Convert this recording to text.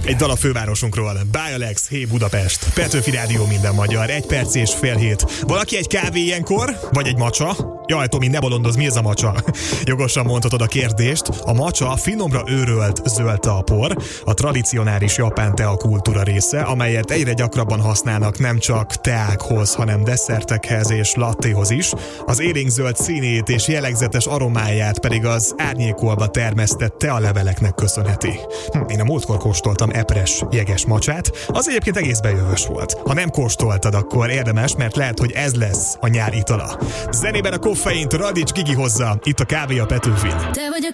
Egy dal a fővárosunkról. By Alex, Hey Budapest. Petőfi Rádió, minden magyar. 1 perc és fél hét. Valaki egy kávé ilyenkor? Vagy egy macsa? Jaj, Tomi, ne bolondozz, mi ez a macsa? Jogosan mondhatod a kérdést. A macsa finomra őrölt zöld talpor, a tradicionális japán tea kultúra része, amelyet egyre gyakrabban használnak nem csak teákhoz, hanem desszertekhez és lattéhoz is. Az élénkzöld színét és jellegzetes aromáját pedig az árnyékolva termesztett tealeveleknek köszönheti. Én a múltkor kóstoltam epres jeges macsát, az egyébként egész bejövős volt. Ha nem kóstoltad, akkor érdemes, mert lehet, hogy ez lesz a nyár itala. Zenében a koffeint Radics Gigi hozza, itt a kávé a Petőfin. Te vagy a